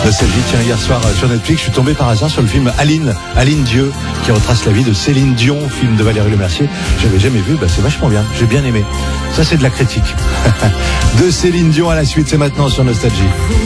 Nostalgie, tiens, hier soir sur Netflix, je suis tombé par hasard sur le film Aline Dieu, qui retrace la vie de Céline Dion, film de Valérie Lemercier. J'avais jamais vu, c'est vachement bien, j'ai bien aimé. Ça, c'est de la critique. De Céline Dion à la suite, c'est maintenant sur Nostalgie.